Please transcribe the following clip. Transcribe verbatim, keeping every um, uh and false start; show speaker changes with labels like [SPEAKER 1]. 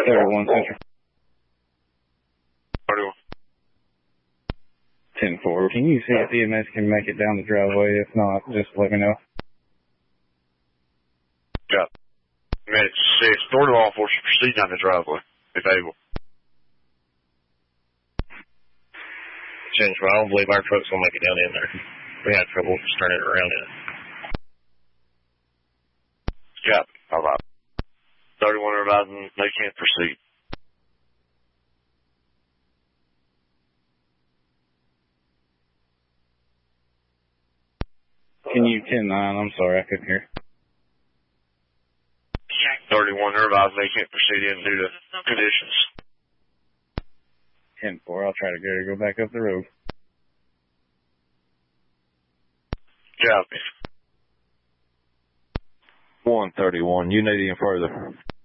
[SPEAKER 1] thirty-one Central.
[SPEAKER 2] thirty-one.
[SPEAKER 1] ten four. Can you see if E M S can make it down the driveway? If not, just let me know.
[SPEAKER 2] Got medic six. Authority law enforcement proceed down the driveway, if able.
[SPEAKER 3] Central, I don't believe our trucks will make it down in there. We had trouble just turning it around in it.
[SPEAKER 2] Got it. All right. thirty-one advising they can't proceed.
[SPEAKER 1] Can you ten nine? I'm sorry, I couldn't hear.
[SPEAKER 2] thirty-one, they're advising they can't proceed in due to conditions.
[SPEAKER 1] ten four, I'll try to go, go back up the road.
[SPEAKER 2] Copy.
[SPEAKER 4] one thirty-one, you need any further?